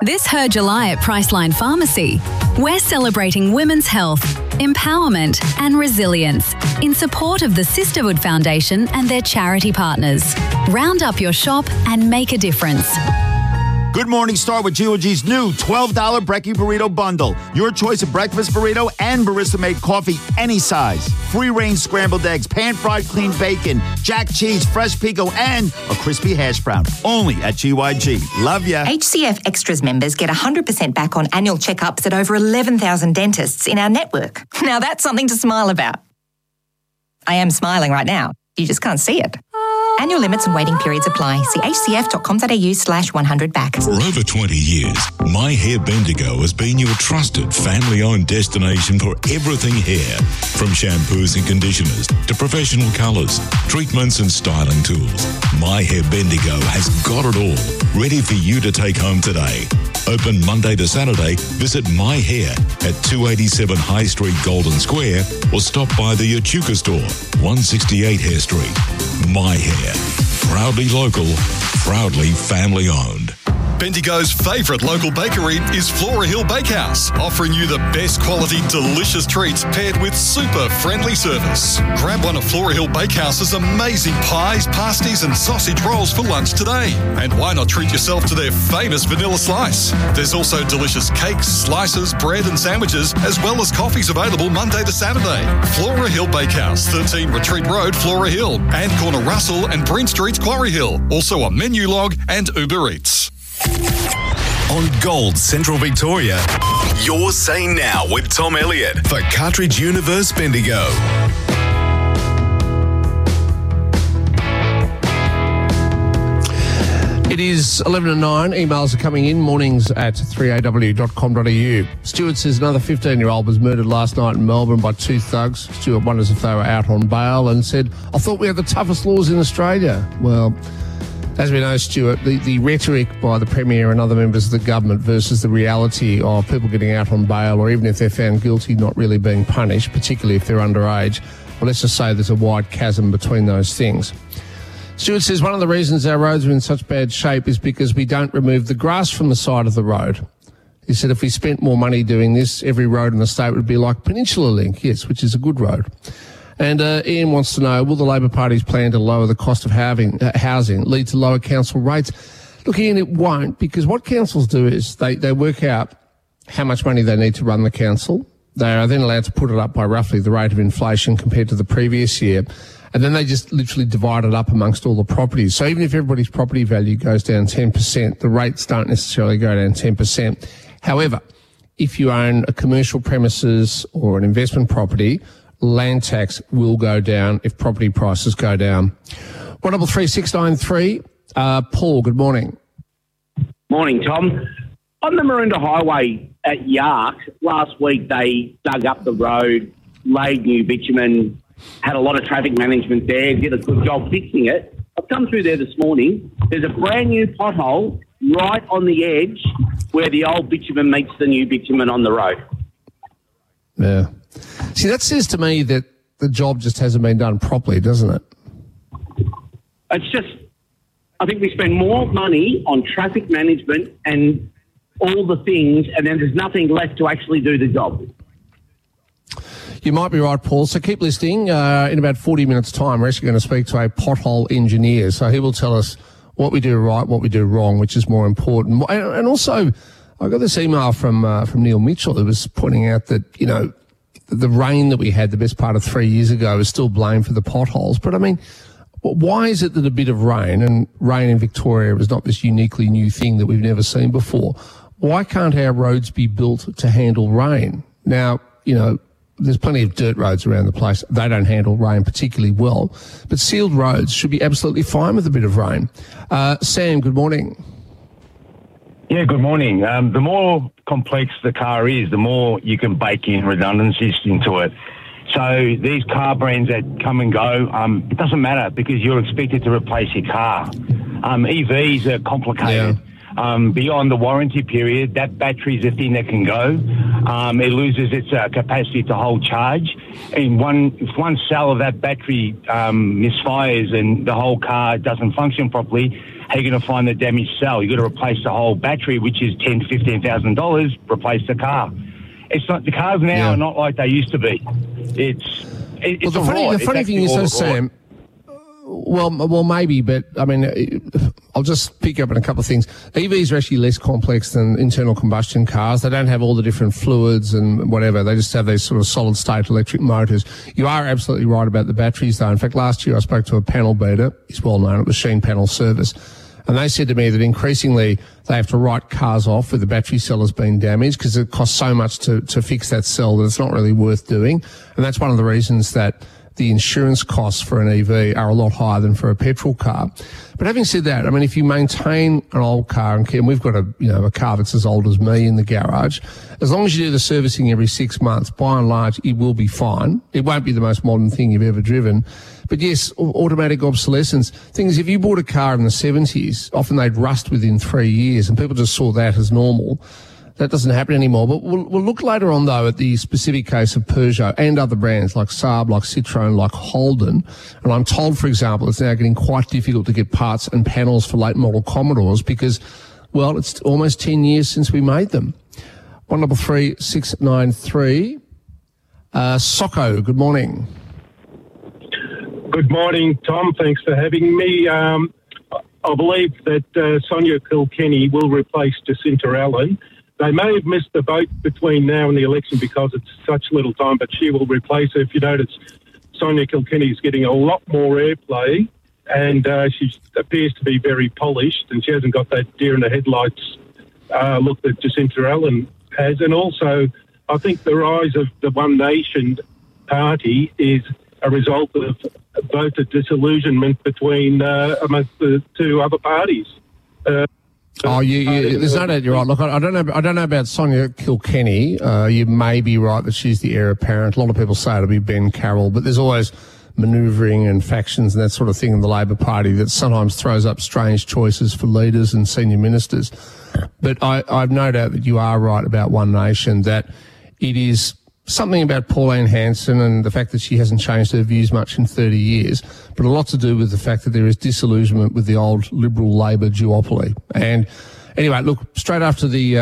This Her July at Priceline Pharmacy, we're celebrating women's health, empowerment and resilience in support of the Sisterhood Foundation and their charity partners. Round up your shop and make a difference. Good Morning Star with GOG's new $12 Brekkie Burrito Bundle. Your choice of breakfast burrito and barista-made coffee, any size. Free-range scrambled eggs, pan-fried clean bacon, jack cheese, fresh pico, and a crispy hash brown. Only at GYG. Love ya. HCF Extras members get 100% back on annual checkups at over 11,000 dentists in our network. Now that's something to smile about. I am smiling right now. You just can't see it. Annual limits and waiting periods apply. See hcf.com.au/100back. For over 20 years, My Hair Bendigo has been your trusted family-owned destination for everything hair. From shampoos and conditioners to professional colours, treatments and styling tools. My Hair Bendigo has got it all, ready for you to take home today. Open Monday to Saturday. Visit My Hair at 287 High Street, Golden Square, or stop by the Echuca store, 168 Hare Street. My Hair. Proudly local, proudly family owned. Bendigo's favourite local bakery is Flora Hill Bakehouse, offering you the best quality, delicious treats paired with super friendly service. Grab one of Flora Hill Bakehouse's amazing pies, pasties and sausage rolls for lunch today. And why not treat yourself to their famous vanilla slice? There's also delicious cakes, slices, bread and sandwiches, as well as coffees available Monday to Saturday. Flora Hill Bakehouse, 13 Retreat Road, Flora Hill, and corner Russell and Breen Streets, Quarry Hill. Also on Menu Log and Uber Eats. On Gold Central Victoria, you're Say Now with Tom Elliott for Cartridge Universe Bendigo. It is 11:09. Emails are coming in. Mornings at 3aw.com.au. Stuart says another 15-year-old was murdered last night in Melbourne by two thugs. Stuart wonders if they were out on bail and said, I thought we had the toughest laws in Australia. Well, as we know, Stuart, the rhetoric by the Premier and other members of the government versus the reality of people getting out on bail, or even if they're found guilty, not really being punished, particularly if they're underage. Well, let's just say there's a wide chasm between those things. Stuart says one of the reasons our roads are in such bad shape is because we don't remove the grass from the side of the road. He said if we spent more money doing this, every road in the state would be like Peninsula Link, yes, which is a good road. And Ian wants to know, will the Labor Party's plan to lower the cost of housing lead to lower council rates? Look, Ian, it won't, because what councils do is they work out how much money they need to run the council. They are then allowed to put it up by roughly the rate of inflation compared to the previous year. And then they just literally divide it up amongst all the properties. So even if everybody's property value goes down 10%, the rates don't necessarily go down 10%. However, if you own a commercial premises or an investment property, land tax will go down if property prices go down. 133693. Paul, good morning. Morning, Tom. On the Maroondah Highway at Yark, last week they dug up the road, laid new bitumen, had a lot of traffic management there, did a good job fixing it. I've come through there this morning. There's a brand new pothole right on the edge where the old bitumen meets the new bitumen on the road. Yeah. See, that says to me that the job just hasn't been done properly, doesn't it? It's just, I think we spend more money on traffic management and all the things, and then there's nothing left to actually do the job. You might be right, Paul. So keep listening. In about 40 minutes' time, we're actually going to speak to a pothole engineer. So he will tell us what we do right, what we do wrong, which is more important. And also, I got this email from Neil Mitchell who was pointing out that, you know, the rain that we had the best part of 3 years ago is still blamed for the potholes. But, I mean, why is it that a bit of rain, and rain in Victoria is not this uniquely new thing that we've never seen before, why can't our roads be built to handle rain? Now, you know, there's plenty of dirt roads around the place. They don't handle rain particularly well. But sealed roads should be absolutely fine with a bit of rain. Sam, good morning. Yeah, good morning. The more complex the car is, the more you can bake in redundancies into it. So these car brands that come and go, it doesn't matter because you're expected to replace your car. EVs are complicated. Yeah. Beyond the warranty period, that battery is the thing that can go. It loses its capacity to hold charge. And if one cell of that battery misfires and the whole car doesn't function properly, how are you going to find the damaged cell? You've got to replace the whole battery, which is $10,000 to $15,000, replace the car. It's not, the cars now are not like they used to be. It's the funny thing is, though, Sam, well, maybe, but I mean, I'll just pick up on a couple of things. EVs are actually less complex than internal combustion cars. They don't have all the different fluids and whatever. They just have these sort of solid state electric motors. You are absolutely right about the batteries, though. In fact, last year I spoke to a panel beater. He's well known at Machine Panel Service. And they said to me that increasingly they have to write cars off where the battery cell has been damaged because it costs so much to fix that cell that it's not really worth doing. And that's one of the reasons that the insurance costs for an EV are a lot higher than for a petrol car. But having said that, I mean, if you maintain an old car, and we've got a car that's as old as me in the garage, as long as you do the servicing every 6 months, by and large, it will be fine. It won't be the most modern thing you've ever driven. But yes, automatic obsolescence. Thing is, if you bought a car in the 70s, often they'd rust within 3 years, and people just saw that as normal. That doesn't happen anymore. But we'll look later on, though, at the specific case of Peugeot and other brands like Saab, like Citroën, like Holden. And I'm told, for example, it's now getting quite difficult to get parts and panels for late model Commodores because, well, it's almost 10 years since we made them. 133693. Socko, good morning. Good morning, Tom. Thanks for having me. I believe that Sonia Kilkenny will replace Jacinta Allen. They may have missed the boat between now and the election because it's such little time, but she will replace her. If you notice, Sonia Kilkenny is getting a lot more airplay, and she appears to be very polished, and she hasn't got that deer in the headlights look that Jacinta Allen has. And also, I think the rise of the One Nation party is a result of voter disillusionment between amongst the two other parties. There's no doubt you're right. Look, I don't know about Sonia Kilkenny. You may be right that she's the heir apparent. A lot of people say it'll be Ben Carroll, but there's always manoeuvring and factions and that sort of thing in the Labor Party that sometimes throws up strange choices for leaders and senior ministers. But I've no doubt that you are right about One Nation, that it is something about Pauline Hanson and the fact that she hasn't changed her views much in 30 years, but a lot to do with the fact that there is disillusionment with the old Liberal-Labor duopoly. And anyway, look, straight after the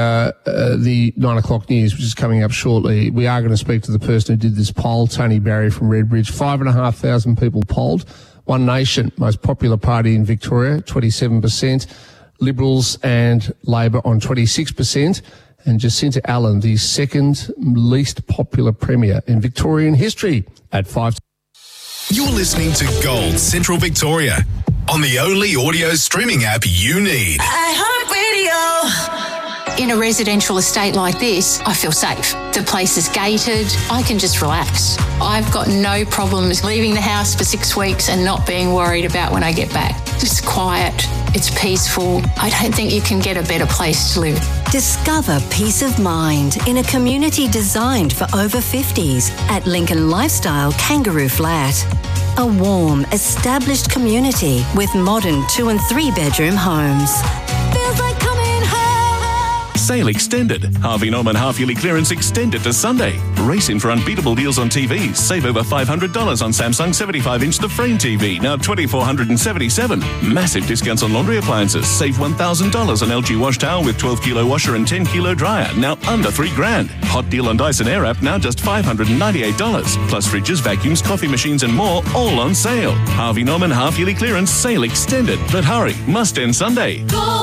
9 o'clock news, which is coming up shortly, we are going to speak to the person who did this poll, Tony Barry from Redbridge. 5,500 people polled. One Nation, most popular party in Victoria, 27%. Liberals and Labor on 26%. And Jacinta Allen, the second least popular premier in Victorian history, at 5. You're listening to Gold Central Victoria on the only audio streaming app you need. iHeartRadio. In a residential estate like this, I feel safe. The place is gated. I can just relax. I've got no problems leaving the house for 6 weeks and not being worried about when I get back. It's quiet. It's peaceful. I don't think you can get a better place to live. Discover peace of mind in a community designed for over 50s at Lincoln Lifestyle Kangaroo Flat. A warm, established community with modern 2 and 3 bedroom homes. Feels like coming home. Sale extended. Harvey Norman half-yearly clearance extended to Sunday. Race in for unbeatable deals on TVs. Save over $500 on Samsung 75-inch The Frame TV, now $2,477. Massive discounts on laundry appliances. Save $1,000 on LG wash towel with 12-kilo washer and 10-kilo dryer, now under $3,000. Hot deal on Dyson Airwrap, now just $598. Plus fridges, vacuums, coffee machines and more, all on sale. Harvey Norman half-yearly clearance, sale extended. But hurry, must end Sunday. Go!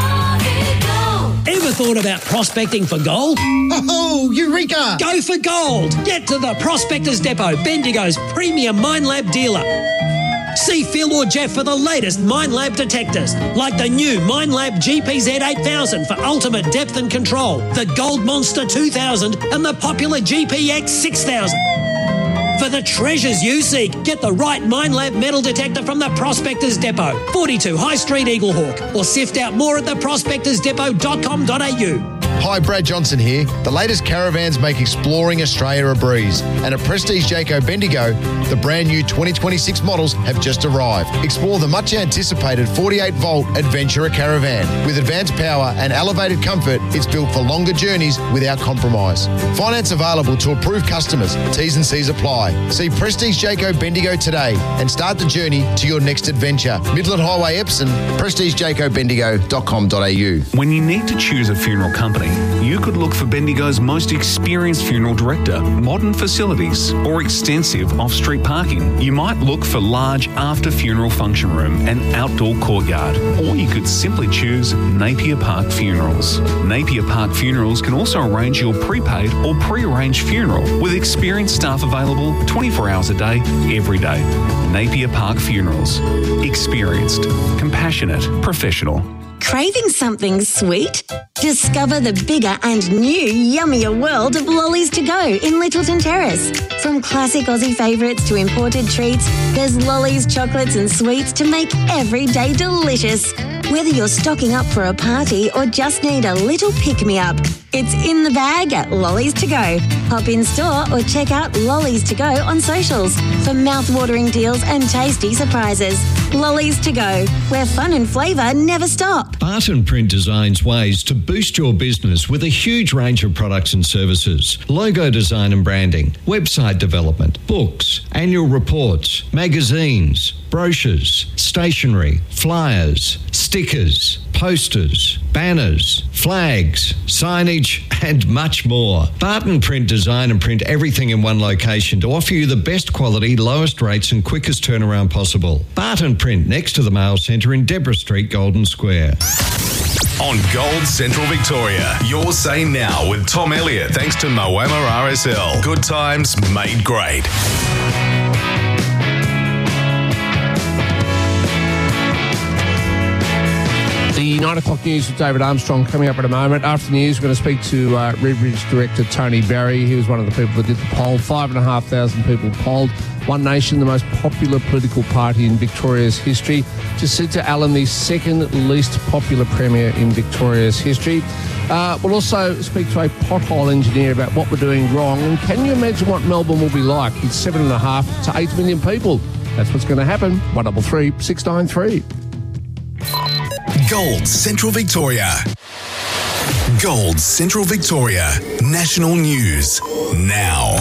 Ever thought about prospecting for gold? Oh, Eureka! Go for gold! Get to the Prospectors Depot, Bendigo's premium Minelab dealer. See Phil or Jeff for the latest Minelab detectors, like the new Minelab GPZ 8000 for ultimate depth and control, the Gold Monster 2000 and the popular GPX 6000. For the treasures you seek, get the right Minelab metal detector from the Prospectors Depot, 42 High Street, Eaglehawk, or sift out more at theprospectorsdepot.com.au. Hi, Brad Johnson here. The latest caravans make exploring Australia a breeze. And at Prestige Jayco Bendigo, the brand new 2026 models have just arrived. Explore the much anticipated 48-volt Adventurer Caravan. With advanced power and elevated comfort, it's built for longer journeys without compromise. Finance available to approved customers. T's and C's apply. See Prestige Jayco Bendigo today and start the journey to your next adventure. Midland Highway, Epsom, prestigejacobendigo.com.au. When you need to choose a funeral company, you could look for Bendigo's most experienced funeral director, modern facilities, or extensive off-street parking. You might look for large after-funeral function room and outdoor courtyard, or you could simply choose Napier Park Funerals. Napier Park Funerals can also arrange your prepaid or pre-arranged funeral with experienced staff available 24 hours a day, every day. Napier Park Funerals. Experienced, compassionate, professional. Craving something sweet? Discover the bigger and new yummier world of Lollies to Go in Littleton Terrace. From classic Aussie favourites to imported treats, there's Lollies, chocolates and sweets to make every day delicious. Whether you're stocking up for a party or just need a little pick-me-up, it's in the bag at Lollies to Go. Hop in store or check out Lollies to Go on socials for mouth-watering deals and tasty surprises. Lollies to Go, where fun and flavour never stop. Barton Print designs ways to boost your business with a huge range of products and services. Logo design and branding, website development, books, annual reports, magazines, brochures, stationery, flyers, stickers, posters, banners, flags, signage and much more. Barton Print design and print everything in one location to offer you the best quality, lowest rates and quickest turnaround possible. Barton Print next to the Mail Centre in Deborah Street, Golden Square. On Gold Central Victoria, Your Say Now with Tom Elliott, thanks to Moama RSL. Good times made great. The 9 o'clock news with David Armstrong coming up in a moment. After the news, we're going to speak to Redbridge director Tony Barry. He was one of the people that did the poll. 5,500 people polled. One Nation, the most popular political party in Victoria's history. Jacinta Allen, the second least popular premier in Victoria's history. We'll also speak to a pothole engineer about what we're doing wrong. And can you imagine what Melbourne will be like with 7.5 to 8 million people? That's what's going to happen. 133 693. Gold Central Victoria. Gold Central Victoria. National news now.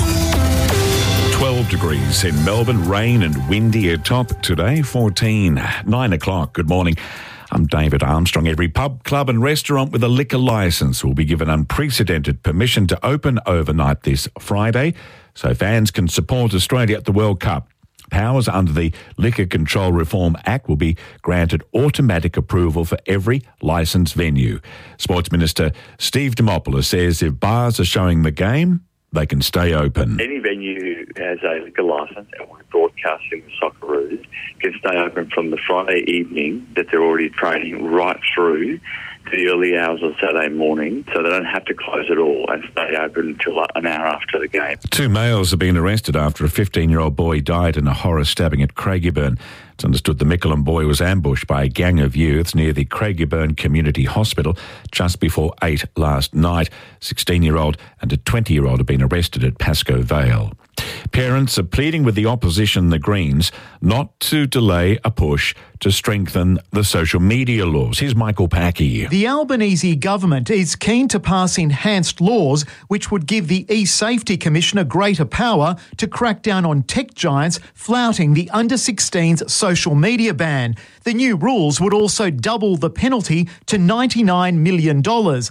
12 degrees in Melbourne, rain and windy at top today, 14, 9 o'clock. Good morning. I'm David Armstrong. Every pub, club and restaurant with a liquor licence will be given unprecedented permission to open overnight this Friday so fans can support Australia at the World Cup. Powers under the Liquor Control Reform Act will be granted automatic approval for every licensed venue. Sports Minister Steve Dimopoulos says if bars are showing the game, they can stay open. Any venue has a liquor licence and we're broadcasting the Socceroos can stay open from the Friday evening that they're already training right through to the early hours of Saturday morning, so they don't have to close it all and stay open until an hour after the game. 2 males have been arrested after a 15-year-old boy died in a horror stabbing at Craigieburn. It's understood the Mickleham boy was ambushed by a gang of youths near the Craigieburn Community Hospital just before 8 last night. 16-year-old and a 20-year-old have been arrested at Pascoe Vale. Parents are pleading with the opposition, the Greens, not to delay a push to strengthen the social media laws. Here's Michael Packy. The Albanese government is keen to pass enhanced laws which would give the eSafety Commissioner greater power to crack down on tech giants flouting the under-16s social media ban. The new rules would also double the penalty to $99 million.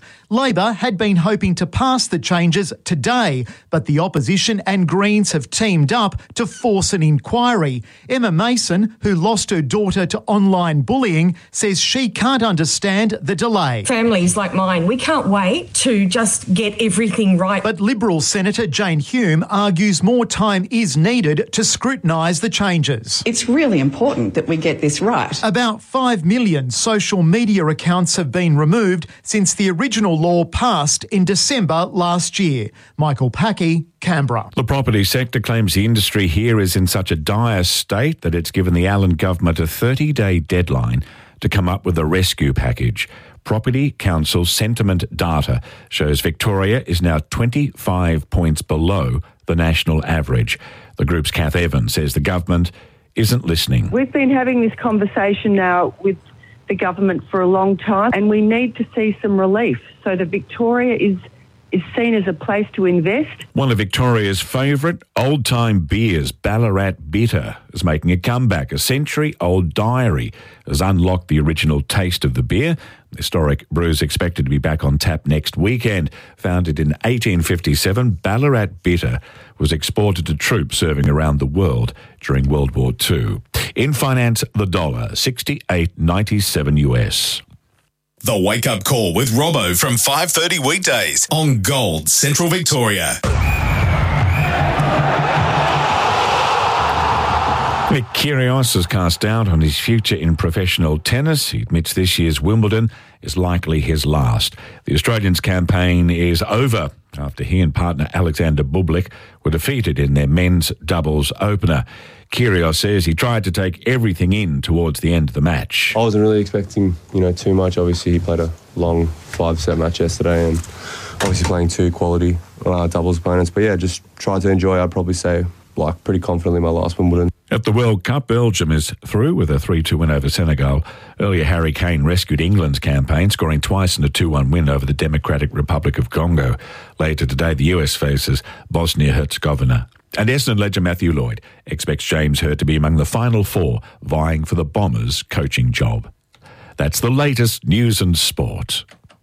Labor had been hoping to pass the changes today, but the opposition and Greens have teamed up to force an inquiry. Emma Mason, who lost her daughter to online bullying, says she can't understand the delay. Families like mine, we can't wait to just get everything right. But Liberal Senator Jane Hume argues more time is needed to scrutinise the changes. It's really important that we get this right. About 5 million social media accounts have been removed since the original law passed in December last year. Michael Packy, Canberra. The property sector claims the industry here is in such a dire state that it's given the Allen government a 30-day deadline to come up with a rescue package. Property Council sentiment data shows Victoria is now 25 points below the national average. The group's Kath Evans says the government isn't listening. We've been having this conversation now with the government for a long time, and we need to see some relief so that Victoria is seen as a place to invest. One of Victoria's favourite old-time beers, Ballarat Bitter, is making a comeback. A century-old diary has unlocked the original taste of the beer. The historic brew is expected to be back on tap next weekend. Founded in 1857, Ballarat Bitter was exported to troops serving around the world during World War II. In finance, the dollar, 68.97 US. The Wake Up Call with Robbo from 5:30 weekdays on Gold Central Victoria. Nick Kyrgios has cast doubt on his future in professional tennis. He admits this year's Wimbledon is likely his last. The Australian's campaign is over after he and partner Alexander Bublik were defeated in their men's doubles opener. Kyrgios says he tried to take everything in towards the end of the match. I wasn't really expecting, too much. Obviously, he played a long 5-set match yesterday and obviously playing two quality doubles opponents. But yeah, just tried to enjoy, I'd probably say, pretty confidently my last Wimbledon. At the World Cup, Belgium is through with a 3-2 win over Senegal. Earlier, Harry Kane rescued England's campaign, scoring twice in a 2-1 win over the Democratic Republic of Congo. Later today, the US faces Bosnia-Herzegovina. And Essendon legend Matthew Lloyd expects James Hird to be among the final four vying for the Bombers' coaching job. That's the latest news and sport.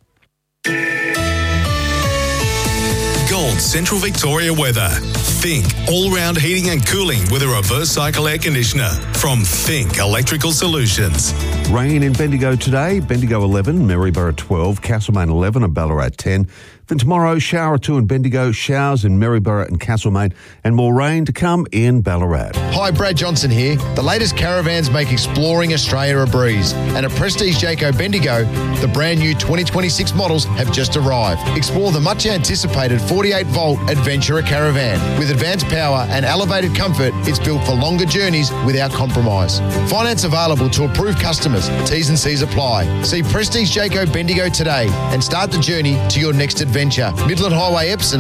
Gold Central Victoria weather. Think all-round heating and cooling with a reverse cycle air conditioner from Think Electrical Solutions. Rain in Bendigo today. Bendigo 11, Maryborough 12, Castlemaine 11 and Ballarat 10. Then tomorrow, shower or two in Bendigo, showers in Maryborough and Castlemaine, and more rain to come in Ballarat. Hi, Brad Johnson here. The latest caravans make exploring Australia a breeze. And at Prestige Jayco Bendigo, the brand new 2026 models have just arrived. Explore the much anticipated 48-volt Adventurer Caravan. With advanced power and elevated comfort, it's built for longer journeys without compromise. Finance available to approved customers. T's and C's apply. See Prestige Jayco Bendigo today and start the journey to your next adventure. Midland Highway, Epsom,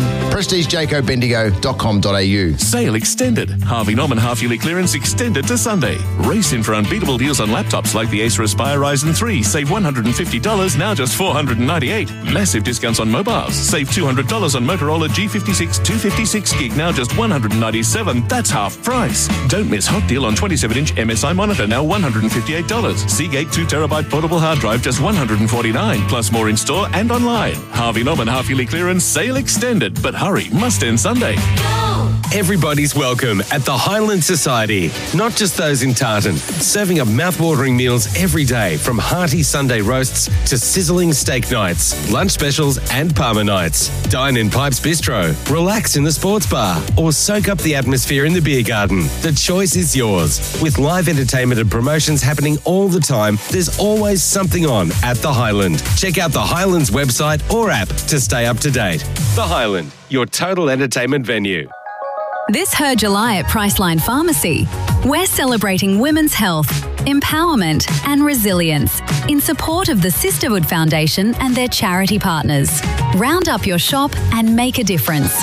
prestigejaycobendigo.com.au. Sale extended. Harvey Norman half-yearly clearance extended to Sunday. Race in for unbeatable deals on laptops like the Acer Aspire Ryzen 3. Save $150, now just $498. Massive discounts on mobiles. Save $200 on Motorola G56 256 gig, now just $197. That's half price. Don't miss hot deal on 27-inch MSI monitor, now $158. Seagate 2TB portable hard drive, just $149. Plus more in store and online. Harvey Norman half-yearly clearance sale extended, but hurry, must end Sunday. Everybody's welcome at the Highland Society, not just those in Tartan. Serving up mouth-watering meals every day, from hearty Sunday roasts to sizzling steak nights, lunch specials and Parma nights. Dine in Pipes Bistro, relax in the sports bar, or soak up the atmosphere in the beer garden. The choice is yours. With live entertainment and promotions happening all the time, there's always something on at the Highland. Check out the Highlands website or app to stay up to date. The Highland, your total entertainment venue. This Her July at Priceline Pharmacy, we're celebrating women's health, empowerment and resilience in support of the Sisterhood Foundation and their charity partners. Round up your shop and make a difference.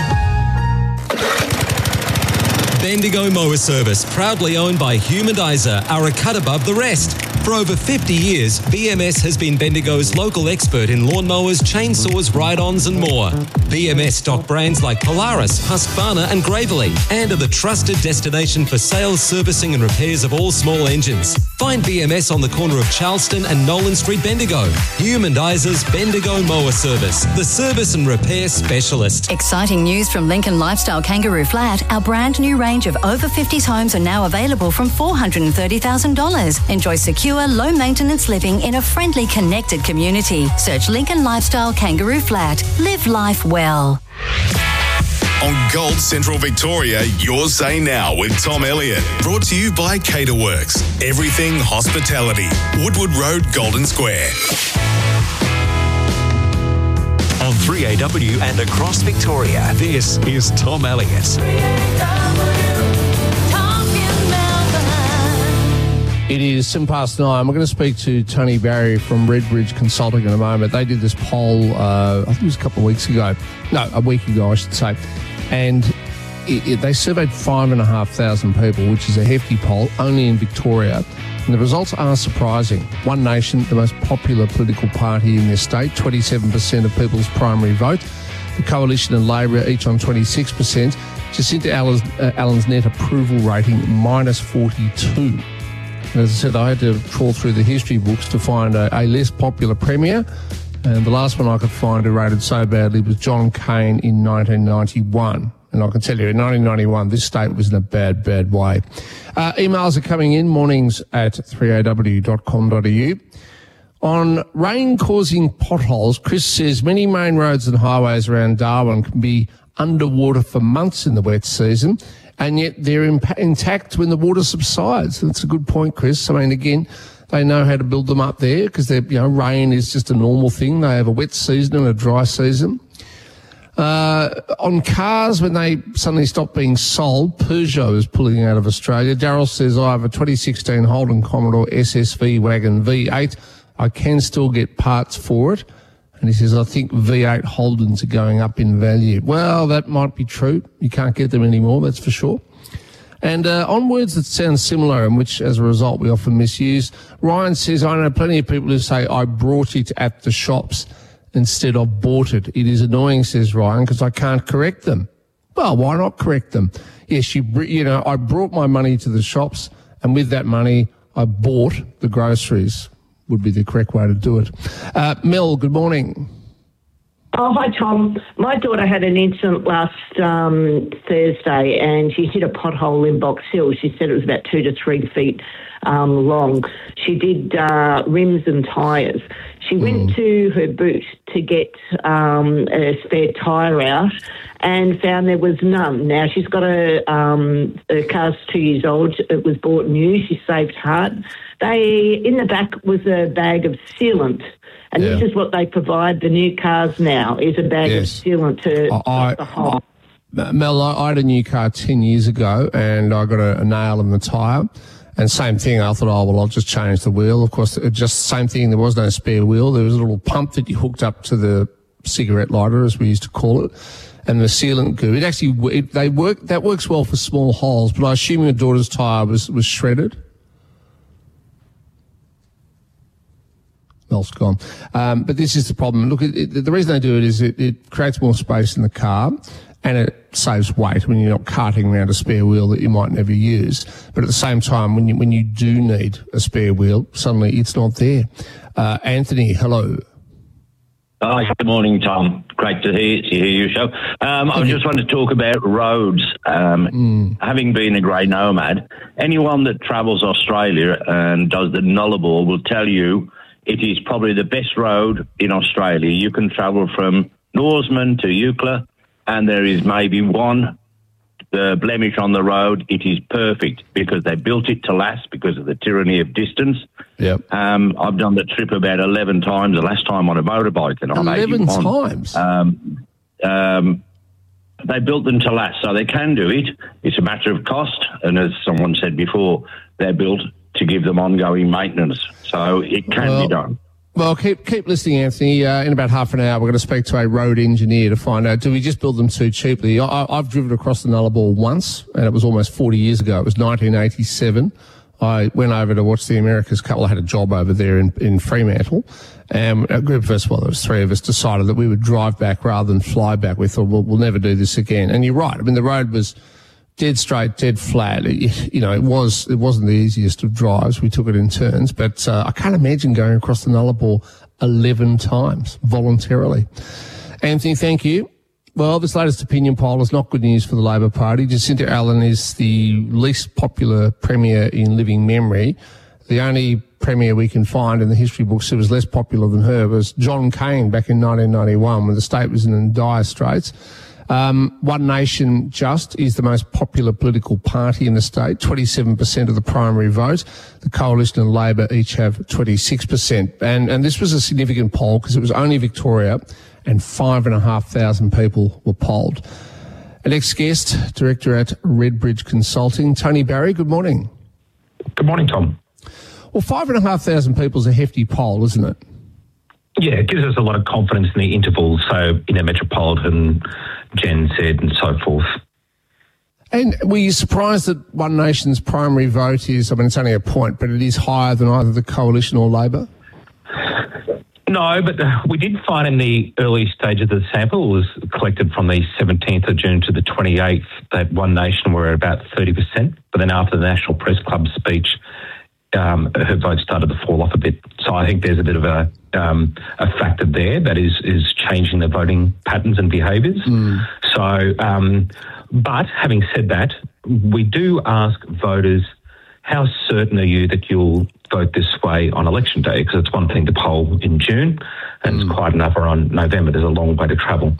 Bendigo Mower Service, proudly owned by Humanizer, are a cut above the rest. For over 50 years, BMS has been Bendigo's local expert in lawnmowers, chainsaws, ride-ons and more. BMS stock brands like Polaris, Husqvarna and Gravely, and are the trusted destination for sales, servicing and repairs of all small engines. Find BMS on the corner of Charleston and Nolan Street, Bendigo. Humandizer's Bendigo Mower Service, the service and repair specialist. Exciting news from Lincoln Lifestyle Kangaroo Flat. Our brand new range of over 50s homes are now available from $430,000. Enjoy secure, low-maintenance living in a friendly, connected community. Search Lincoln Lifestyle Kangaroo Flat. Live life well. On Gold Central Victoria, your say now with Tom Elliott. Brought to you by Caterworks. Everything hospitality. Woodward Road, Golden Square. On 3AW and across Victoria, this is Tom Elliott. It is 9:07. We're going to speak to Tony Barry from Redbridge Consulting in a moment. They did this poll, I think it was a couple of weeks ago. No, a week ago, I should say. And they surveyed 5,500 people, which is a hefty poll, only in Victoria. And the results are surprising. One Nation, the most popular political party in this state, 27% of people's primary vote. The Coalition and Labor each on 26%. Jacinta Allen's net approval rating, minus 42. And as I said, I had to trawl through the history books to find a less popular premier. And the last one I could find who rated so badly was John Cain in 1991. And I can tell you, in 1991, this state was in a bad, bad way. Emails are coming in, mornings@3aw.com.au. On rain causing potholes, Chris says many main roads and highways around Darwin can be underwater for months in the wet season, and yet they're intact when the water subsides. That's a good point, Chris. I mean, again, they know how to build them up there because rain is just a normal thing. They have a wet season and a dry season. On cars, when they suddenly stop being sold, Peugeot is pulling out of Australia. Daryl says, I have a 2016 Holden Commodore SSV wagon V8. I can still get parts for it. And he says, I think V8 Holdens are going up in value. Well, that might be true. You can't get them anymore, that's for sure. And on words that sound similar and which, as a result, we often misuse, Ryan says, I know plenty of people who say, I brought it at the shops instead of bought it. It is annoying, says Ryan, because I can't correct them. Well, why not correct them? Yes, I brought my money to the shops, and with that money, I bought the groceries. Would be the correct way to do it. Mel, good morning. Oh, hi, Tom. My daughter had an incident last Thursday and she hit a pothole in Box Hill. She said it was about 2 to 3 feet long. She did rims and tyres. She went to her boot to get a spare tyre out and found there was none. Now, she's got her car's 2 years old. It was bought new. She saved heart. In the back was a bag of sealant. And this is what they provide the new cars now, is a bag of sealant to stop the hole. Mel, I had a new car 10 years ago and I got a nail in the tyre. And same thing, I thought, I'll just change the wheel. Of course, just same thing, there was no spare wheel. There was a little pump that you hooked up to the cigarette lighter, as we used to call it, and the sealant goo. That works well for small holes, but I assume your daughter's tyre was shredded? Mel's gone. But this is the problem. Look, the reason they do it is it creates more space in the car and it saves weight when you're not carting around a spare wheel that you might never use. But at the same time, when you do need a spare wheel, suddenly it's not there. Anthony, hello. Hi, good morning, Tom. Great to hear your show. I just want to talk about roads. Having been a grey nomad, anyone that travels Australia and does the Nullarbor will tell you it is probably the best road in Australia. You can travel from Norseman to Eucla, and there is maybe one blemish on the road. It is perfect because they built it to last because of the tyranny of distance. Yep. I've done the trip about 11 times, the last time on a motorbike, and I'm 11 81. times? They built them to last, so they can do it. It's a matter of cost, and as someone said before, they're built to give them ongoing maintenance, so it can be done. Well, keep listening, Anthony. In about half an hour, we're going to speak to a road engineer to find out, do we just build them too cheaply? I've driven across the Nullarbor once, and it was almost 40 years ago. It was 1987. I went over to watch the America's Cup. I had a job over there in Fremantle, and a group of us, there was 3 of us, decided that we would drive back rather than fly back. We thought, we'll never do this again. And you're right. I mean, the road was dead straight, dead flat. It wasn't the easiest of drives. We took it in turns, but I can't imagine going across the Nullarbor 11 times voluntarily. Anthony, thank you. Well, this latest opinion poll is not good news for the Labor Party. Jacinta Allen is the least popular premier in living memory. The only premier we can find in the history books who was less popular than her was John Cain back in 1991 when the state was in dire straits. One Nation Just is the most popular political party in the state, 27% of the primary vote. The Coalition and Labor each have 26%. And this was a significant poll because it was only Victoria and 5,500 people were polled. Our next guest, Director at Redbridge Consulting, Tony Barry, good morning. Good morning, Tom. Well, 5,500 people is a hefty poll, isn't it? Yeah, it gives us a lot of confidence in the intervals. So, Metropolitan, Gen Z and so forth. And were you surprised that One Nation's primary vote is, it's only a point, but it is higher than either the Coalition or Labor? No, but we did find in the early stages of the sample, it was collected from the 17th of June to the 28th, that One Nation were at about 30%. But then after the National Press Club speech, her vote started to fall off a bit. So I think there's a bit of a factor there that is changing the voting patterns and behaviours. So, but having said that, we do ask voters, how certain are you that you'll vote this way on election day? Because it's one thing to poll in June and it's quite another on November. There's a long way to travel.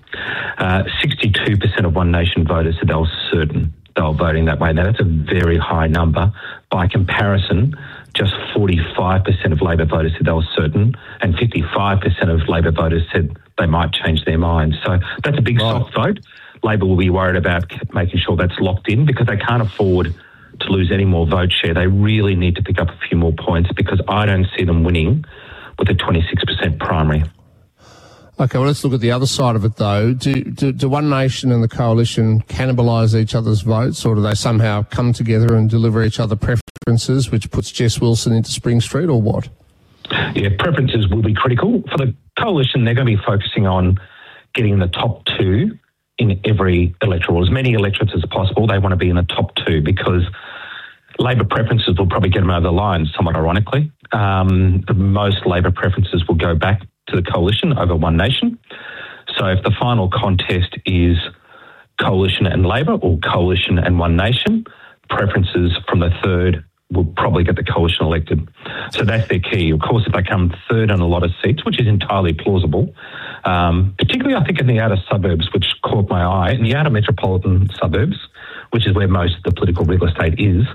62% of One Nation voters said they were certain they were voting that way. Now, that's a very high number. By comparison, just 45% of Labor voters said they were certain and 55% of Labor voters said they might change their minds. So that's a big soft vote. Labor will be worried about making sure that's locked in because they can't afford to lose any more vote share. They really need to pick up a few more points because I don't see them winning with a 26% primary. Okay, well, let's look at the other side of it, though. Do One Nation and the Coalition cannibalise each other's votes, or do they somehow come together and deliver each other preferences, which puts Jess Wilson into Spring Street, or what? Yeah, preferences will be critical. For the Coalition, they're going to be focusing on getting the top two in every electorate, as many electorates as possible. They want to be in the top two because Labor preferences will probably get them over the line, somewhat ironically. The most Labor preferences will go back to the Coalition over One Nation. So if the final contest is Coalition and Labor or Coalition and One Nation, preferences from the third will probably get the Coalition elected. So that's their key. Of course, if they come third on a lot of seats, which is entirely plausible, particularly I think in the outer suburbs, which caught my eye, in the outer metropolitan suburbs, which is where most of the political real estate is,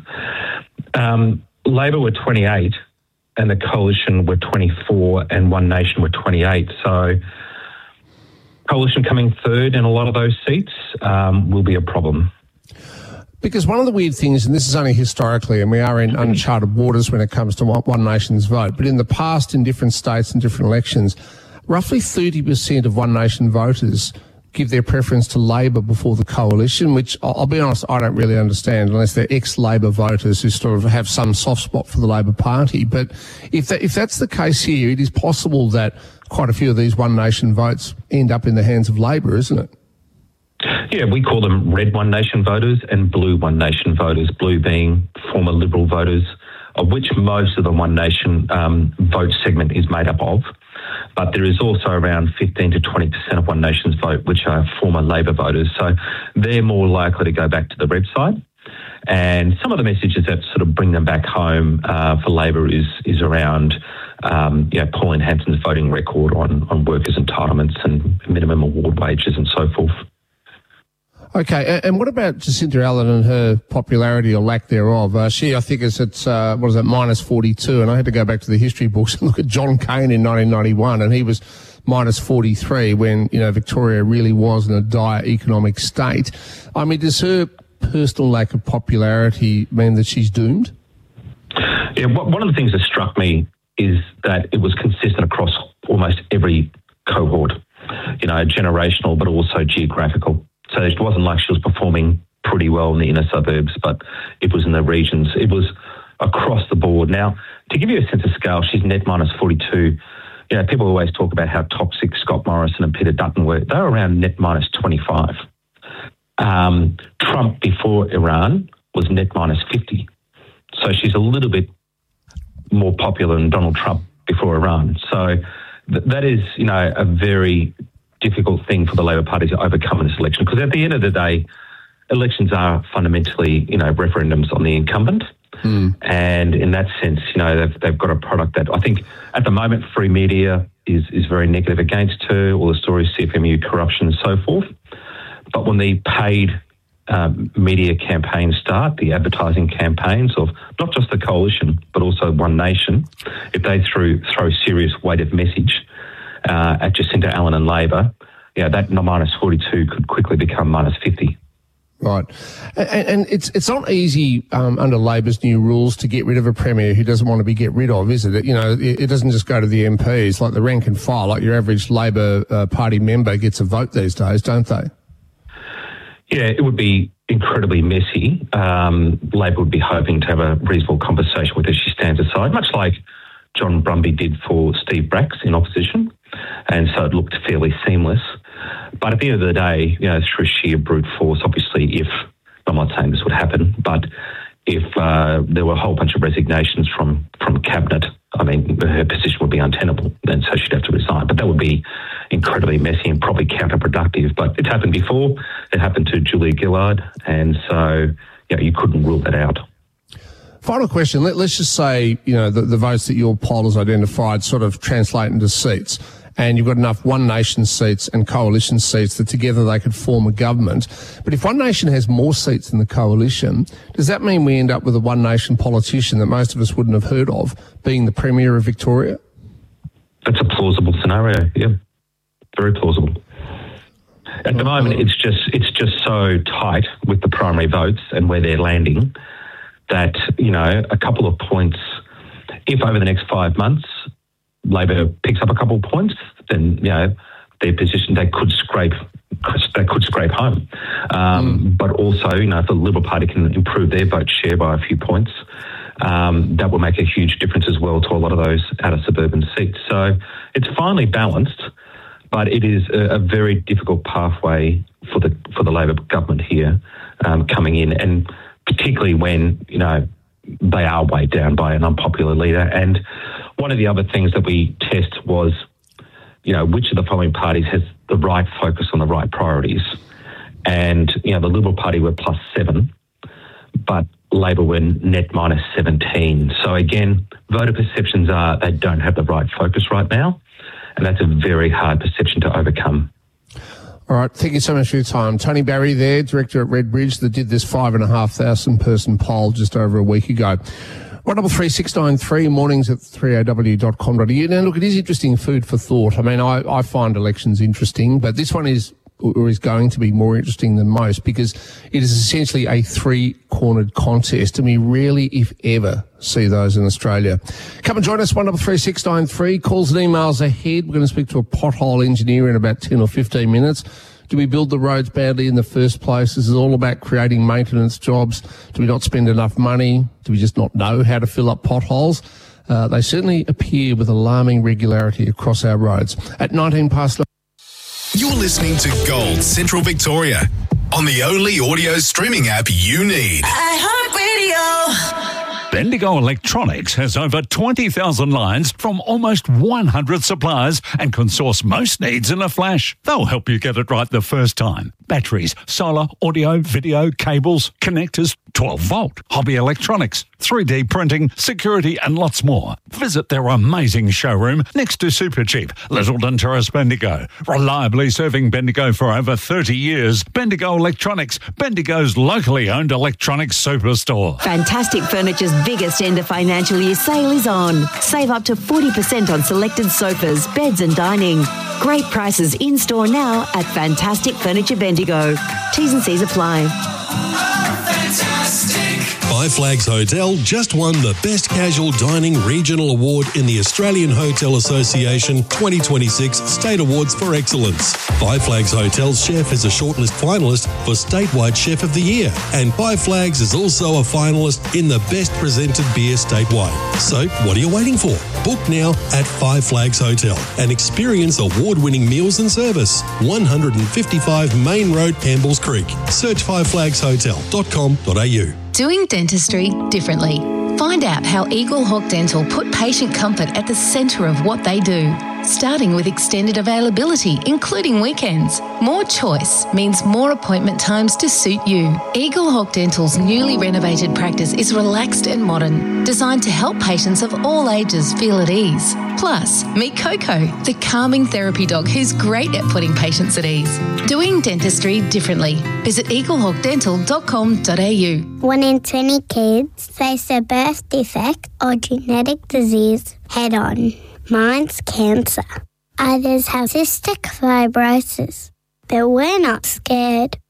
Labor were 28 and the Coalition were 24 and One Nation were 28. So Coalition coming third in a lot of those seats will be a problem. Because one of the weird things, and this is only historically, and we are in uncharted waters when it comes to One Nation's vote, but in the past, in different states and different elections, roughly 30% of One Nation voters give their preference to Labor before the Coalition, which I'll be honest, I don't really understand unless they're ex-Labor voters who sort of have some soft spot for the Labor Party. But if that's the case here, it is possible that quite a few of these One Nation votes end up in the hands of Labor, isn't it? Yeah, we call them red One Nation voters and blue One Nation voters, blue being former Liberal voters, of which most of the One Nation vote segment is made up of. But there is also around 15 to 20% of One Nation's vote, which are former Labor voters. So they're more likely to go back to the red side. And some of the messages that sort of bring them back home for Labor is around Pauline Hanson's voting record on workers' entitlements and minimum award wages and so forth. Okay, and what about Jacinta Allen and her popularity or lack thereof? She, I think, is at, minus 42, and I had to go back to the history books and look at John Cain in 1991, and he was minus 43 when, Victoria really was in a dire economic state. I mean, does her personal lack of popularity mean that she's doomed? Yeah, one of the things that struck me is that it was consistent across almost every cohort, generational but also geographical. So it wasn't like she was performing pretty well in the inner suburbs, but it was in the regions. It was across the board. Now, to give you a sense of scale, she's net minus 42. People always talk about how toxic Scott Morrison and Peter Dutton were. They were around net minus 25. Trump before Iran was net minus 50. So she's a little bit more popular than Donald Trump before Iran. So that is, a very difficult thing for the Labor Party to overcome in this election, because at the end of the day, elections are fundamentally, referendums on the incumbent. And in that sense, they've got a product that I think at the moment free media is very negative against her, all the stories, CFMU corruption and so forth. But when the paid media campaigns start, the advertising campaigns of not just the Coalition, but also One Nation, if they throw serious weighted message at Jacinta Allen and Labor, that minus 42 could quickly become minus 50. Right. And it's not easy under Labor's new rules to get rid of a Premier who doesn't want to be get rid of, is it? You know, it doesn't just go to the MPs. Like the rank and file, like your average Labor Party member gets a vote these days, don't they? Yeah, it would be incredibly messy. Labor would be hoping to have a reasonable conversation with her. She stands aside, much like John Brumby did for Steve Bracks in opposition. And so it looked fairly seamless. But at the end of the day, you know, through sheer brute force, obviously, I'm not saying this would happen, but if there were a whole bunch of resignations from Cabinet, I mean, her position would be untenable, and so she'd have to resign. But that would be incredibly messy and probably counterproductive. But it's happened before. It happened to Julia Gillard, and so you couldn't rule that out. Final question. Let's just say, you know, the votes that your poll has identified sort of translate into seats, and you've got enough One Nation seats and coalition seats that together they could form a government. But if One Nation has more seats than the coalition, does that mean we end up with a One Nation politician that most of us wouldn't have heard of being the Premier of Victoria? That's a plausible scenario, yeah. Very plausible. At the moment, it's just so tight with the primary votes and where they're landing that, you know, a couple of points, if over the next 5 months Labor picks up a couple of points, then, you know, their position, they could scrape home. But also, you know, if the Liberal Party can improve their vote share by a few points, that will make a huge difference as well to a lot of those outer suburban seats. So it's finely balanced, but it is a very difficult pathway for the Labor government here coming in, and particularly when, you know, they are weighed down by an unpopular leader. And one of the other things that we test was, you know, which of the following parties has the right focus on the right priorities. And, you know, the Liberal Party were +7, but Labor were net -17. So again, voter perceptions are they don't have the right focus right now, and that's a very hard perception to overcome. All right, thank you so much for your time. Tony Barry there, director at Redbridge, that did this 5,500 person poll just over a week ago. 133693, mornings at 3aw.com.au. Now, look, it is interesting food for thought. I mean, I find elections interesting, but this one is going to be more interesting than most because it is essentially a three-cornered contest, and we rarely, if ever, see those in Australia. Come and join us, 133693. Calls and emails ahead. We're going to speak to a pothole engineer in about 10 or 15 minutes. Do we build the roads badly in the first place? This is all about creating maintenance jobs. Do we not spend enough money? Do we just not know how to fill up potholes? They certainly appear with alarming regularity across our roads. At 19 past... You're listening to Gold Central Victoria on the only audio streaming app you need. iHeartRadio. Bendigo Electronics has over 20,000 lines from almost 100 suppliers and can source most needs in a flash. They'll help you get it right the first time. Batteries, solar, audio, video, cables, connectors, 12-volt, hobby electronics, 3D printing, security and lots more. Visit their amazing showroom next to Supercheap, Littleton Terrace, Bendigo. Reliably serving Bendigo for over 30 years. Bendigo Electronics, Bendigo's locally owned electronics superstore. Fantastic Furniture's biggest end of financial year sale is on. Save up to 40% on selected sofas, beds and dining. Great prices in-store now at Fantastic Furniture Bendigo. T's and C's apply. Five Flags Hotel just won the Best Casual Dining Regional Award in the Australian Hotel Association 2026 State Awards for Excellence. Five Flags Hotel's chef is a shortlist finalist for Statewide Chef of the Year, and Five Flags is also a finalist in the Best Presented Beer statewide. So what are you waiting for? Book now at Five Flags Hotel and experience award-winning meals and service. 155 Main Road, Campbell's Creek. Search fiveflagshotel.com.au. Doing dentistry differently. Find out how Eagle Hawk Dental put patient comfort at the centre of what they do. Starting with extended availability, including weekends. More choice means more appointment times to suit you. Eagle Hawk Dental's newly renovated practice is relaxed and modern, designed to help patients of all ages feel at ease. Plus, meet Coco, the calming therapy dog who's great at putting patients at ease. Doing dentistry differently. Visit eaglehawkdental.com.au. 1 in 20 kids face a birth defect or genetic disease head on. Mine's cancer. Others have cystic fibrosis. But we're not scared.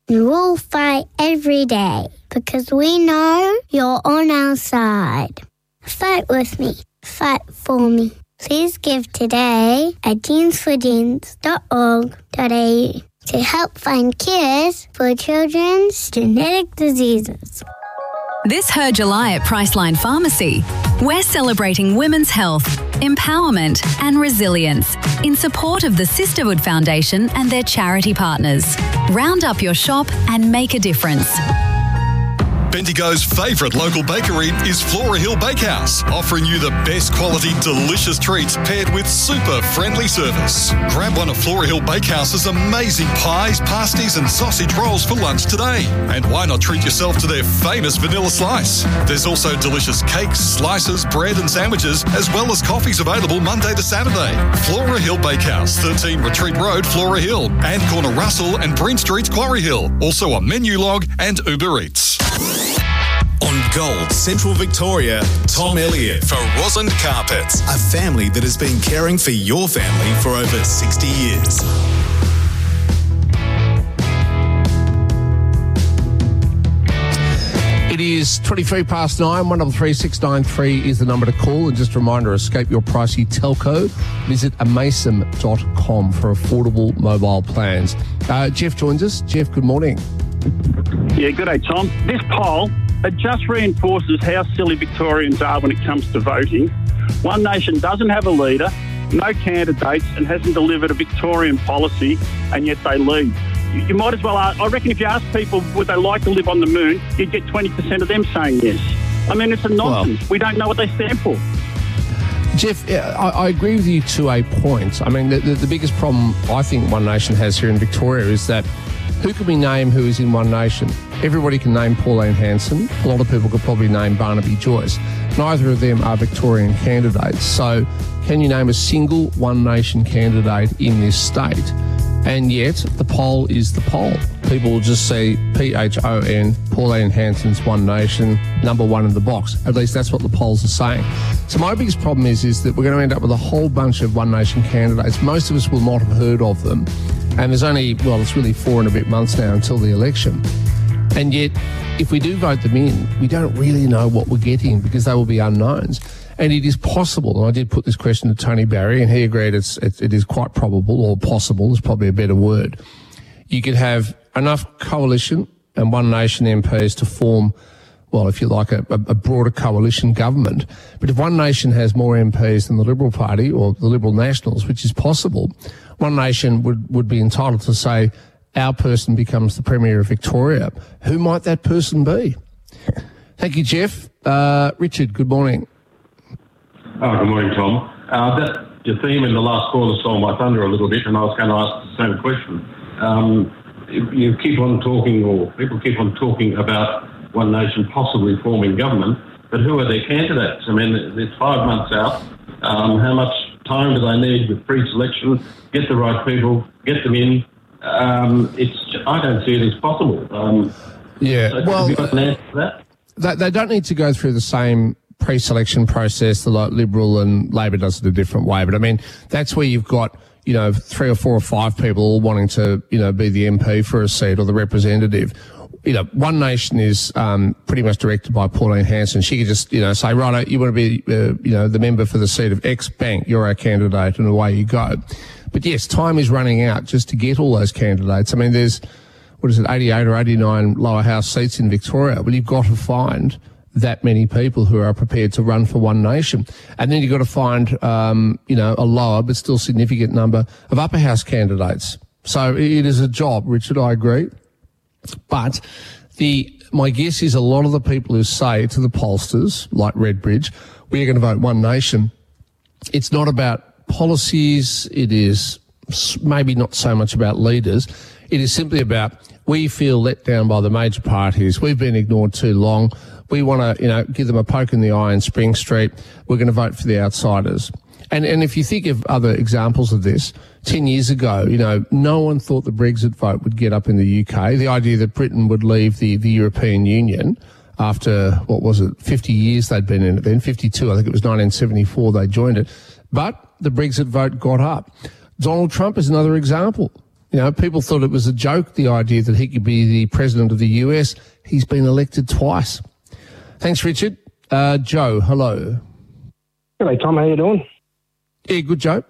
And we'll fight every day because we know you're on our side. Fight with me. Fight for me. Please give today at genesforgenes.org.au to help find cures for children's genetic diseases. This Her July at Priceline Pharmacy, we're celebrating women's health, empowerment and resilience in support of the Sisterhood Foundation and their charity partners. Round up your shop and make a difference. Bendigo's favourite local bakery is Flora Hill Bakehouse, offering you the best quality, delicious treats paired with super friendly service. Grab one of Flora Hill Bakehouse's amazing pies, pasties and sausage rolls for lunch today. And why not treat yourself to their famous vanilla slice? There's also delicious cakes, slices, bread and sandwiches, as well as coffees available Monday to Saturday. Flora Hill Bakehouse, 13 Retreat Road, Flora Hill, and Corner Russell and Breen Street, Quarry Hill. Also on Menu Log and Uber Eats. On Gold Central Victoria, Tom Elliott for Rosalind Carpets, a family that has been caring for your family for over 60 years. It is 23 past 9. 133 is the number to call. And just a reminder, escape your pricey telco. Visit amasem.com for affordable mobile plans. Jeff joins us. Jeff, good morning. Yeah, good day, Tom. This poll, it just reinforces how silly Victorians are when it comes to voting. One Nation doesn't have a leader, no candidates, and hasn't delivered a Victorian policy, and yet they lead. You might as well ask, I reckon if you ask people would they like to live on the moon, you'd get 20% of them saying yes. I mean, it's a nonsense. We don't know what they stand for. Jeff, I agree with you to a point. I mean, the biggest problem I think One Nation has here in Victoria is that who can we name who is in One Nation? Everybody can name Pauline Hanson. A lot of people could probably name Barnaby Joyce. Neither of them are Victorian candidates. So can you name a single One Nation candidate in this state? And yet the poll is the poll. People will just say PHON, Pauline Hanson's One Nation, number one in the box. At least that's what the polls are saying. So my biggest problem is that we're going to end up with a whole bunch of One Nation candidates. Most of us will not have heard of them. And there's only, it's really 4 and a bit months now until the election. And yet, if we do vote them in, we don't really know what we're getting because they will be unknowns. And it is possible, and I did put this question to Tony Barry, and he agreed it is quite probable, or possible is probably a better word. You could have enough coalition and One Nation MPs to form, if you like, a broader coalition government. But if One Nation has more MPs than the Liberal Party or the Liberal Nationals, which is possible, One Nation would be entitled to say, our person becomes the Premier of Victoria. Who might that person be? Thank you, Jeff. Richard, good morning. Good morning, Tom. Your theme in the last caller stole my thunder a little bit, and I was going to ask the same question. You keep on talking, or people keep on talking about One Nation possibly forming government, but who are their candidates? I mean, it's 5 months out. How much time do they need with pre-selection? Get the right people, get them in. I don't see it as possible. So have you got an answer to that? They don't need to go through the same pre-selection process the Liberal and Labor does it a different way. But I mean, that's where you've got, 3 or 4 or 5 people all wanting to, be the MP for a seat or the representative. One Nation is pretty much directed by Pauline Hanson. She could just, say, right, you want to be, the member for the seat of X bank, you're our candidate, and away you go. But yes, time is running out just to get all those candidates. I mean, there's, 88 or 89 lower house seats in Victoria. Well, you've got to find that many people who are prepared to run for One Nation. And then you've got to find, a lower but still significant number of upper house candidates. So it is a job, Richard, I agree. But my guess is a lot of the people who say to the pollsters, like Redbridge, we're going to vote One Nation, it's not about policies, it is maybe not so much about leaders, it is simply about we feel let down by the major parties, we've been ignored too long, we want to, give them a poke in the eye in Spring Street, we're going to vote for the outsiders. And if you think of other examples of this, 10 years ago, no one thought the Brexit vote would get up in the UK. The idea that Britain would leave the European Union after, 50 years they'd been in it then, 52, I think it was 1974 they joined it. But the Brexit vote got up. Donald Trump is another example. You know, people thought it was a joke, the idea that he could be the president of the US. He's been elected twice. Thanks, Richard. Joe, hello. G'day, Tom. How you doing? Yeah, good, Joe.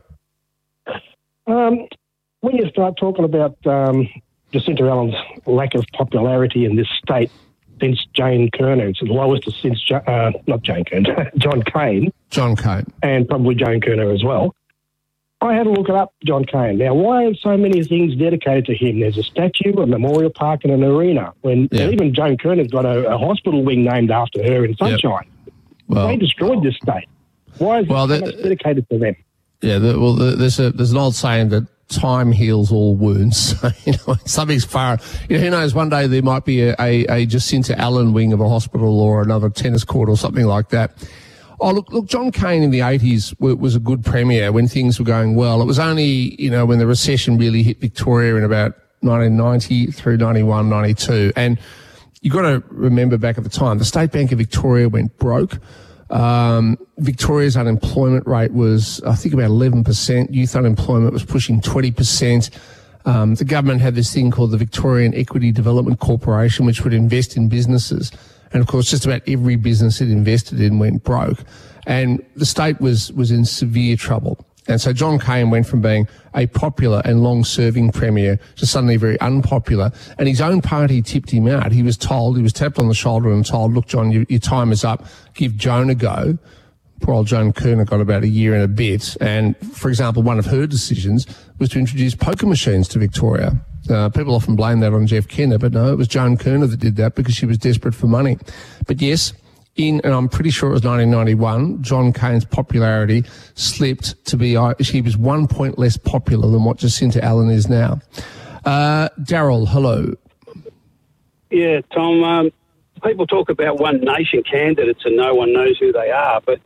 When you start talking about Jacinta Allen's lack of popularity in this state since Jane Kerner, it's the lowest since not Jane Kerner, John Cain. John Cain. And probably Jane Kerner as well. I had to look it up, John Cain. Now, why are so many things dedicated to him? There's a statue, a memorial park, and an arena. And even Jane Kerner's got a hospital wing named after her in Sunshine. Yep. Well, they destroyed this state. Why is it so much dedicated to them? Yeah, there's an old saying that time heals all wounds. Something's far. Who knows? One day there might be a Jacinta Allen wing of a hospital or another tennis court or something like that. Oh, look, John Cain in the 80s was a good premier when things were going well. It was only, when the recession really hit Victoria in about 1990 through 91, 92. And you've got to remember back at the time, the State Bank of Victoria went broke. Victoria's unemployment rate was, I think, about 11%. Youth unemployment was pushing 20%. The government had this thing called the Victorian Equity Development Corporation, which would invest in businesses. And, of course, just about every business it invested in went broke. And the state was in severe trouble. And so John Cain went from being a popular and long-serving premier to suddenly very unpopular. And his own party tipped him out. He was tapped on the shoulder and told, look, John, your time is up. Give Joan a go. Poor old Joan Kerner got about a year and a bit. And, for example, one of her decisions was to introduce poker machines to Victoria. People often blame that on Jeff Kenner, but no, it was Joan Kerner that did that because she was desperate for money. But yes, and I'm pretty sure it was 1991, John Cain's popularity slipped to be, he was 1 point less popular than what Jacinta Allen is now. Daryl, hello. Yeah, Tom, people talk about one nation candidates and no one knows who they are, but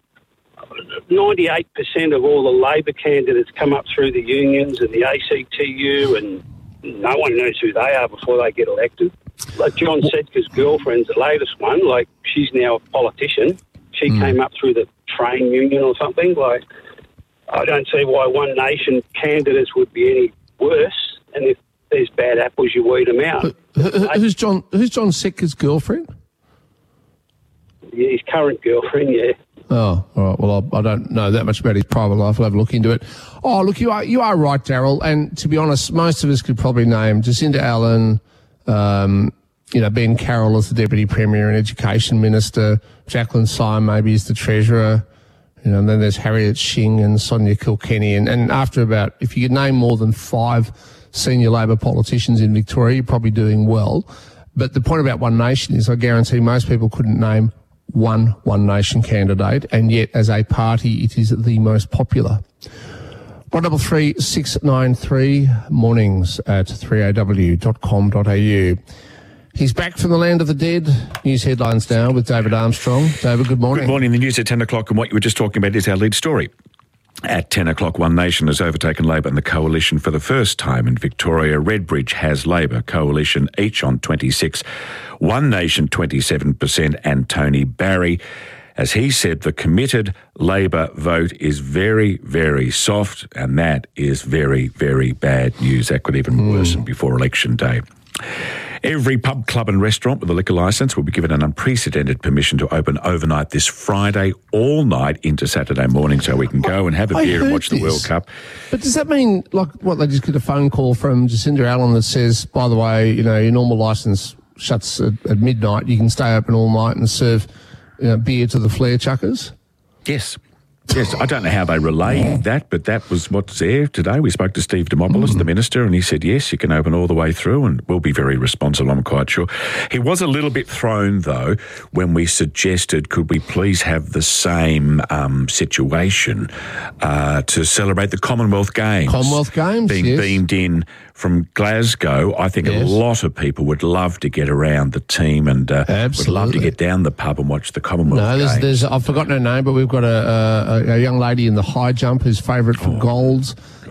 98% of all the Labor candidates come up through the unions and the ACTU, and no one knows who they are before they get elected. Like John Sedka's girlfriend's the latest one. Like, she's now a politician. She came up through the train union or something. Like, I don't see why one nation candidates would be any worse. And if there's bad apples, you weed them out. Who's John Sedka's girlfriend? Yeah, his current girlfriend, yeah. Oh, all right. Well, I don't know that much about his private life. I'll have a look into it. Oh, look, you are right, Daryl. And to be honest, most of us could probably name Jacinta Allen, Ben Carroll as the Deputy Premier and Education Minister, Jacqueline Syme maybe as the Treasurer, and then there's Harriet Shing and Sonia Kilkenny. And after about, if you could name more than 5 senior Labor politicians in Victoria, you're probably doing well. But the point about One Nation is I guarantee most people couldn't name one Nation candidate, and yet as a party it is the most popular. 133 693 mornings at 3aw.com.au. He's back from the land of the dead. News headlines now with David Armstrong. David, good morning. Good morning. The news at 10 o'clock, and what you were just talking about is our lead story. At 10 o'clock, One Nation has overtaken Labor and the Coalition for the first time in Victoria. Redbridge has Labor, Coalition each on 26, One Nation 27%, and Tony Barry. As he said, the committed Labor vote is very, very soft, and that is very, very bad news. That could even worsen before election day. Every pub, club and restaurant with a liquor licence will be given an unprecedented permission to open overnight this Friday, all night into Saturday morning, so we can go and have a beer and watch the World Cup. But does that mean, they just get a phone call from Jacinta Allen that says, by the way, your normal licence shuts at midnight, you can stay open all night and serve beer to the flare chuckers? Yes. Yes, I don't know how they relay that, but that was what's there today. We spoke to Steve Demopoulos, the Minister, and he said, yes, you can open all the way through, and we'll be very responsible, I'm quite sure. He was a little bit thrown, though, when we suggested, could we please have the same situation to celebrate the Commonwealth Games? Commonwealth Games, being beamed in from Glasgow. I think a lot of people would love to get around the team and would love to get down the pub and watch the Commonwealth Games. I've forgotten her name, but we've got a young lady in the high jump who's favourite for golds.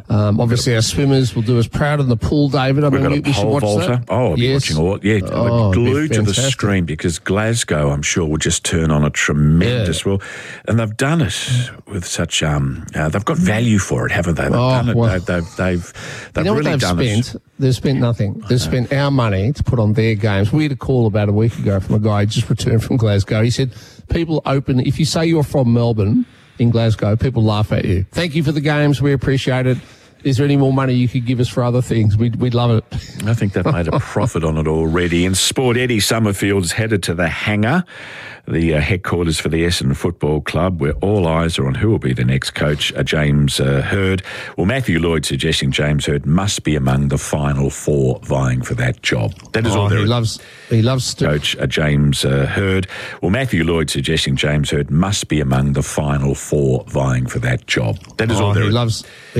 Obviously, our swimmers will do us proud in the pool, David. We've got a pole vaulter. I'll be watching all. Yeah, glued to the screen because Glasgow, I'm sure, will just turn on a tremendous will. And they've done it with such. They've got value for it, haven't they? They've done it. Well, they've you know really what done spent? it. They've spent nothing. They've spent our money to put on their games. We had a call about a week ago from a guy who just returned from Glasgow. He said, people open, if you say you're from Melbourne in Glasgow, people laugh at you. Thank you for the games. We appreciate it. Is there any more money you could give us for other things? We'd love it. I think they've made a profit on it already. In sport, Eddie Summerfield's headed to the Hangar, the headquarters for the Essendon Football Club, where all eyes are on who will be the next coach, James Hird. Well, Matthew Lloyd suggesting James Hird must be among the final 4 vying for that job. That is all there is. He loves coach James Hird. Well, Matthew Lloyd suggesting James Hird must be among the final 4 vying for that job. That is all there is.